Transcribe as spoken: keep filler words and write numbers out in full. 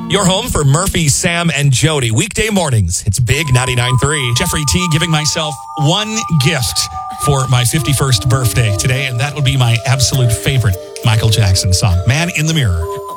Your home for Murphy, Sam, and Jody. Weekday mornings. It's Big ninety-nine point three. Jeffrey T. giving myself one gift for my fifty-first birthday today, and that would be my absolute favorite Michael Jackson song, Man in the Mirror.